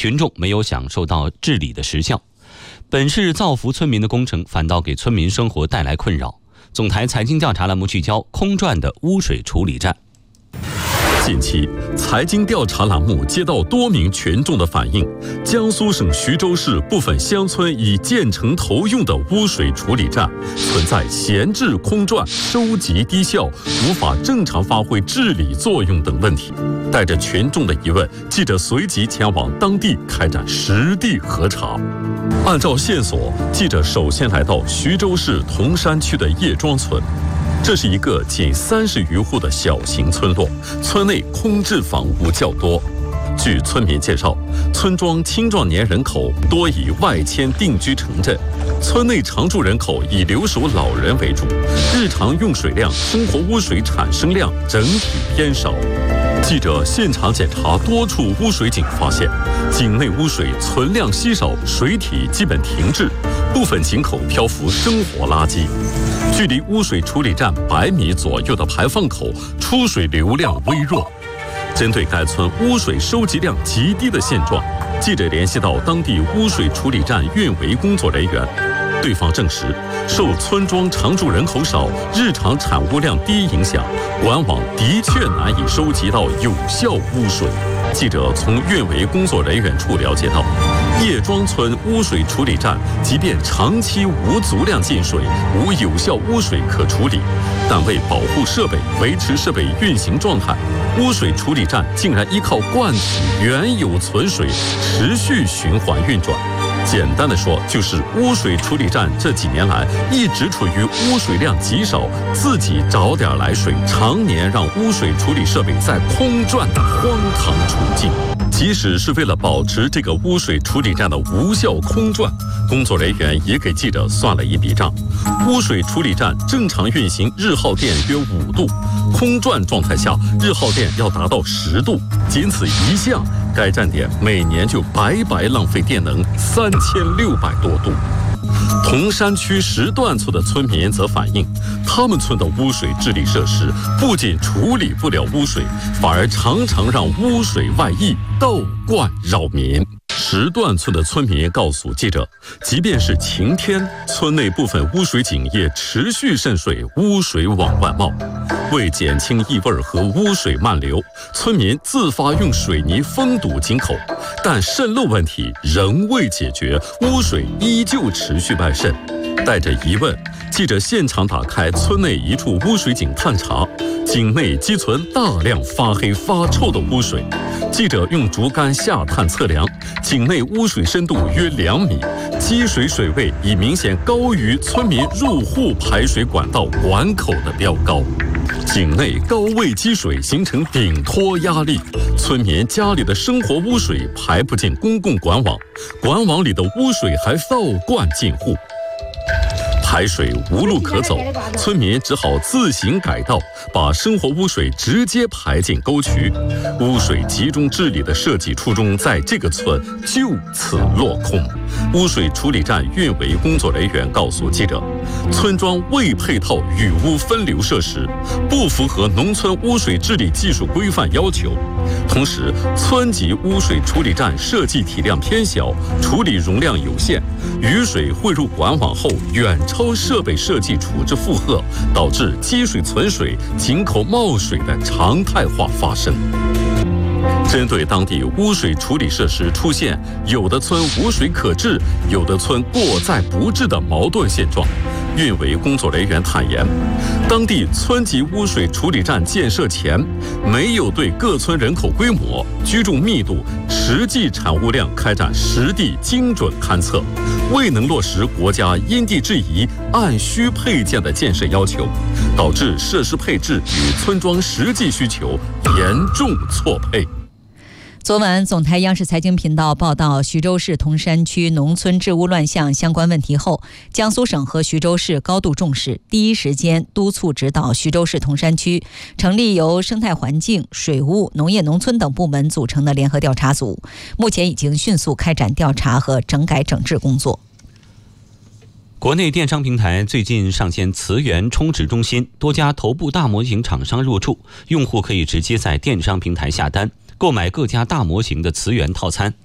群众没有享受到治理的实效。本是造福村民的工程，反倒给村民生活带来困扰。总台财经调查栏目聚焦空转的污水处理站。 近期，财经调查栏目接到多名群众的反映，江苏省徐州市部分乡村已建成投用的污水处理站存在闲置空转、收集低效、无法正常发挥治理作用等问题。带着群众的疑问，记者随即前往当地开展实地核查。按照线索，记者首先来到徐州市铜山区的叶庄村。这是一个仅30余户的小型村落，村内空置房屋较多。据村民介绍，村庄青壮年人口多以外迁定居城镇，村内常住人口以留守老人为主，日常用水量、生活污水产生量整体偏少。记者现场检查多处污水井，发现井内污水存量稀少，水体基本停滞，部分井口漂浮生活垃圾。距离污水处理站100米左右的排放口，出水流量微弱。针对该村污水收集量极低的现状，记者联系到当地污水处理站运维工作人员，对方证实，受村庄常住人口少、日常产污量低影响，管网的确难以收集到有效污水。记者从运维工作人员处了解到，叶庄村污水处理站即便长期无足量进水、无有效污水可处理，但为保护设备、维持设备运行状态，污水处理站竟然依靠灌取原有存水，持续循环运转。简单的说，就是污水处理站这几年来一直处于污水量极少，自己找点来水，常年让污水处理设备在空转的荒唐处境。即使是为了保持这个污水处理站的无效空转，工作人员也给记者算了一笔账。污水处理站正常运行日耗电约5度，空转状态下日耗电要达到10度，仅此一项，该站点每年就白白浪费电能3600多度。铜山区石段村的村民则反映，他们村的污水治理设施不仅处理不了污水，反而常常让污水外溢，倒灌扰民。石段村的村民告诉记者，即便是晴天，村内部分污水井也持续渗水，污水往外冒。为减轻异味和污水漫流，村民自发用水泥封堵井口，但渗漏问题仍未解决，污水依旧持续外渗。带着疑问，记者现场打开村内一处污水井探查，井内积存大量发黑发臭的污水。记者用竹竿下探测量，井内污水深度约2米，积水水位已明显高于村民入户排水管道管口的标高。井内高位积水形成顶托压力，村民家里的生活污水排不进公共管网，管网里的污水还倒灌进户。排水无路可走，村民只好自行改道，把生活污水直接排进沟渠。污水集中治理的设计初衷在这个村就此落空。污水处理站运维工作人员告诉记者，村庄未配套雨污分流设施，不符合农村污水治理技术规范要求。同时，村级污水处理站设计体量偏小，处理容量有限，雨水汇入管网后远超设备设计处置负荷，导致积水存水、井口冒水的常态化发生。针对当地污水处理设施出现有的村无水可治，有的村过载不治的矛盾现状，运维工作人员坦言，当地村级污水处理站建设前没有对各村人口规模、居住密度、实际产污量开展实地精准勘测，未能落实国家因地制宜、按需配建的建设要求，导致设施配置与村庄实际需求严重错配。 昨晚，总台央视财经频道报道徐州市铜山区农村治污乱象相关问题后，江苏省和徐州市高度重视，第一时间督促指导徐州市铜山区成立由生态环境、水务、农业农村等部门组成的联合调查组，目前已经迅速开展调查和整改整治工作。 国内电商平台最近上线磁源充值中心，多家头部大模型厂商入驻，用户可以直接在电商平台下单，购买各家大模型的磁源套餐，